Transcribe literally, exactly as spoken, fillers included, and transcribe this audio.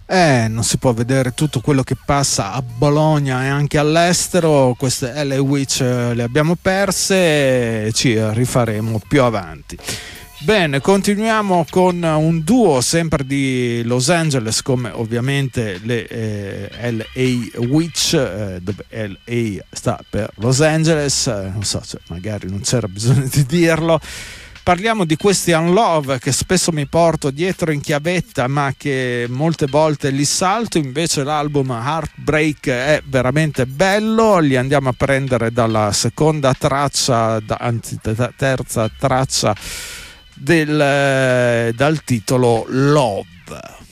Eh, non si può vedere tutto quello che passa a Bologna e anche all'estero. Queste L A Witch le abbiamo perse e ci rifaremo più avanti. Bene, continuiamo con un duo sempre di Los Angeles, come ovviamente le eh, L A Witch, eh, dove L A sta per Los Angeles, eh, non so, cioè, magari non c'era bisogno di dirlo. Parliamo di questi Unlove che spesso mi porto dietro in chiavetta, ma che molte volte li salto. Invece l'album Heartbreak è veramente bello. Li andiamo a prendere dalla seconda traccia, da, anzi terza traccia del, dal titolo Love.